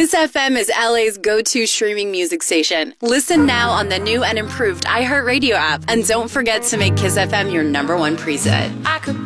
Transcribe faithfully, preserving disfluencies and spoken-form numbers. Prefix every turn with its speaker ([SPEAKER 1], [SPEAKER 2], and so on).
[SPEAKER 1] Kiss F M is L A's go-to streaming music station. Listen now on the new and improved iHeartRadio app. And don't forget to make Kiss F M your number one preset.
[SPEAKER 2] I could